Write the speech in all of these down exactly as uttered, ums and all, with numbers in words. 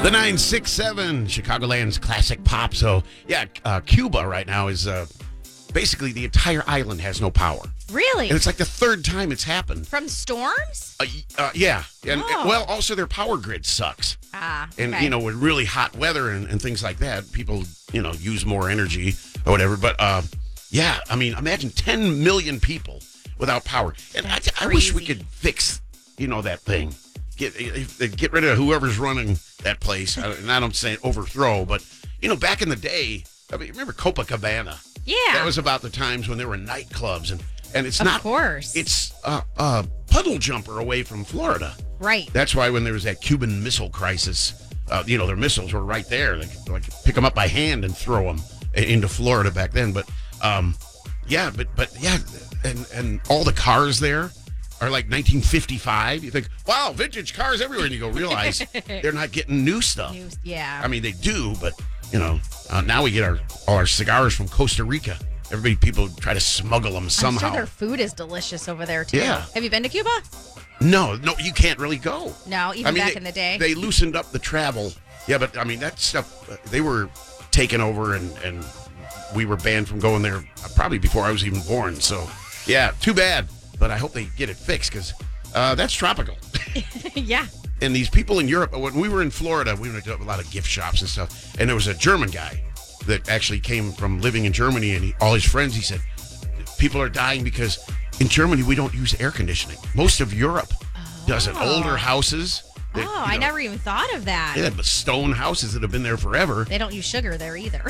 The nine six seven, Chicagoland's classic pop. So, yeah, uh, Cuba right now is uh, basically the entire island has no power. Really? And it's like the third time it's happened. From storms? Uh, uh, yeah. And, Oh. well, also their power grid sucks. Ah, And, okay. you know, with really hot weather and, and things like that, people, you know, use more energy or whatever. But, uh, yeah, I mean, imagine ten million people without power. And I, I wish we crazy. could fix, you know, that thing. Get if- get rid of whoever's running that place. I- And I don't say overthrow, but, you know, back in the day, I mean, remember Copacabana? Yeah. That was about the times when there were nightclubs. And, and it's Of not. course. It's a, a puddle jumper away from Florida. Right. That's why when there was that Cuban Missile Crisis, uh, you know, their missiles were right there. They could like pick them up by hand and throw them into Florida back then. But, um, yeah, but, but yeah, and, and all the cars there are like nineteen fifty-five. You think, wow, vintage cars everywhere. And you go realize they're not getting new stuff. New- yeah. I mean, they do, but, you know, uh, now we get our all our cigars from Costa Rica. Everybody, people try to smuggle them somehow. I'm sure their food is delicious over there, too. Yeah. Have you been to Cuba? No, no, you can't really go. No, even I mean, back they, in the day. They loosened up the travel. Yeah, but I mean, that stuff, uh, they were taken over and, and we were banned from going there uh, probably before I was even born. So, yeah, too bad. But I hope they get it fixed because uh, that's tropical. yeah. And these people in Europe, when we were in Florida, we went to a lot of gift shops and stuff. And there was a German guy that actually came from living in Germany. And he, all his friends, he said, people are dying because in Germany, we don't use air conditioning. Most of Europe doesn't. Older houses. that, Oh, you I know, never even thought of that. Yeah, but stone houses that have been there forever. They don't use sugar there either.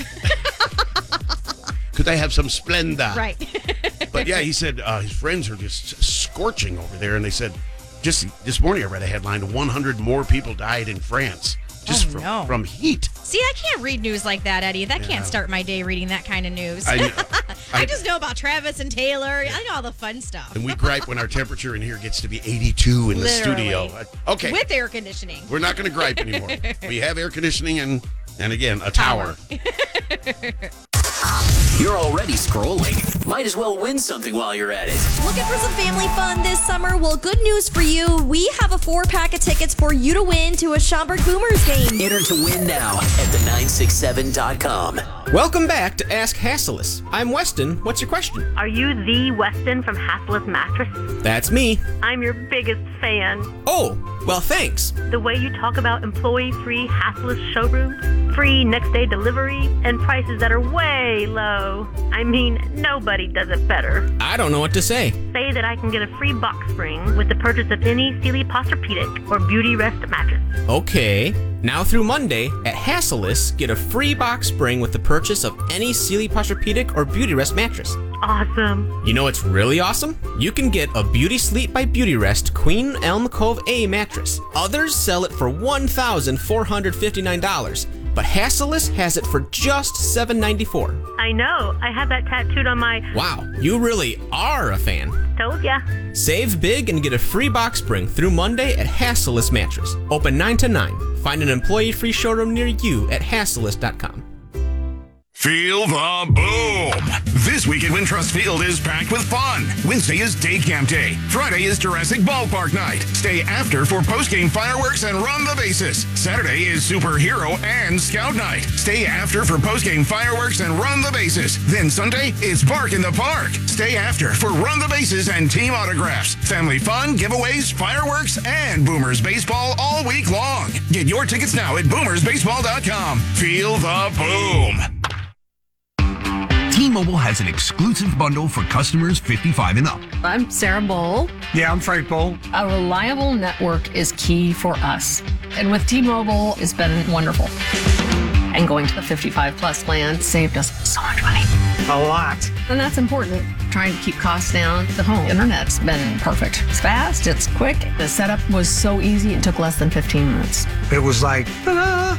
Could they have some Splenda? right. But yeah, he said uh, his friends are just scorching over there. And they said, just this morning I read a headline, one hundred more people died in France just Oh, from, no. from heat. See, I can't read news like that, Eddie. That Yeah. can't start my day reading that kind of news. I, I, know- I- just know about Travis and Taylor. I know all the fun stuff. And we gripe when our temperature in here gets to be eighty-two in the Literally. studio. Uh, Okay, With air conditioning. we're not going to gripe anymore. We have air conditioning and, and again, a tower. You're already scrolling. Might as well win something while you're at it. Looking for some family fun this summer? Well, good news for you. We have a four-pack of tickets for you to win to a Schaumburg Boomers game. Enter to win now at the nine six seven dot com. Welcome back to Ask Hasselus. I'm Weston. What's your question? Are you the Weston from Hasselus Mattress? That's me. I'm your biggest fan. Oh, well, thanks. The way you talk about employee-free Hasselus showrooms, free next-day delivery, and prices that are way low. I mean, nobody does it better. I don't know what to say. Say that I can get a free box spring with the purchase of any Sealy Posturepedic or Beauty Rest mattress. Okay. Now through Monday, at Hasselus, get a free box spring with the purchase of any Sealy Posturepedic or Beauty Rest mattress. Awesome. You know what's really awesome? You can get a Beauty Sleep by Beauty Rest Queen Elm Cove A mattress. Others sell it for one thousand four hundred fifty-nine dollars, but Hasselus has it for just seven hundred ninety-four dollars. I know. I have that tattooed on my... Wow, you really are a fan. Told ya. Save big and get a free box spring through Monday at Hasselus Mattress. Open nine to nine. Find an employee-free showroom near you at Hasselus dot com. Feel the boom! This week at Wintrust Field is packed with fun. Wednesday is Day Camp Day. Friday is Jurassic Ballpark Night. Stay after for post-game fireworks and run the bases. Saturday is Superhero and Scout Night. Stay after for post-game fireworks and run the bases. Then Sunday is Bark in the Park. Stay after for run the bases and team autographs. Family fun, giveaways, fireworks, and Boomers Baseball all week long. Get your tickets now at boomers baseball dot com. Feel the boom! T-Mobile has an exclusive bundle for customers fifty-five and up. I'm Sarah Bowl. Yeah, I'm Frank Bowl. A reliable network is key for us. And with T-Mobile, it's been wonderful. And going to the fifty-five plus plan saved us so much money. A lot. And that's important. Trying to keep costs down. The home internet's been perfect. It's fast, it's quick. The setup was so easy, it took less than fifteen minutes. It was like, ta-da!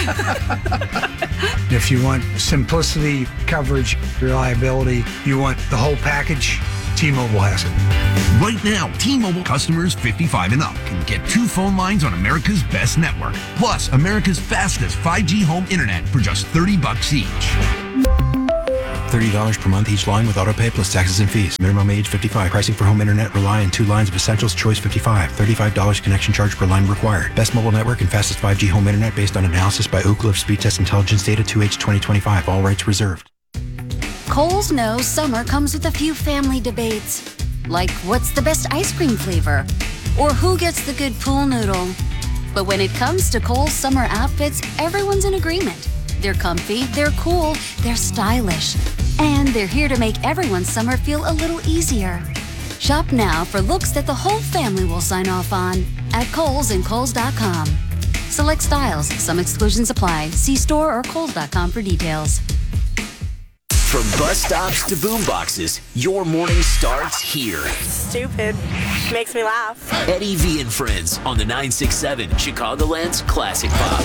If you want simplicity, coverage, reliability, you want the whole package, T-Mobile has it. Right now, T-Mobile customers fifty-five and up can get two phone lines on America's best network, plus America's fastest five G home internet for just thirty bucks each. thirty dollars per month each line with autopay plus taxes and fees. Minimum age fifty-five. Pricing for home internet rely on two lines of Essentials Choice fifty-five. thirty-five dollars connection charge per line required. Best mobile network and fastest five G home internet based on analysis by Oak Cliff Speed Test Intelligence Data two H twenty twenty-five. All rights reserved. Kohl's knows summer comes with a few family debates. Like, what's the best ice cream flavor? Or who gets the good pool noodle? But when it comes to Kohl's summer outfits, everyone's in agreement. They're comfy, they're cool, they're stylish. And they're here to make everyone's summer feel a little easier. Shop now for looks that the whole family will sign off on at Kohl's and Kohl's dot com. Select styles, some exclusions apply. See store or Kohl's dot com for details. From bus stops to boomboxes, your morning starts here. Stupid. Makes me laugh. Eddie V and Friends on the nine six seven Chicagoland's Classic Pop.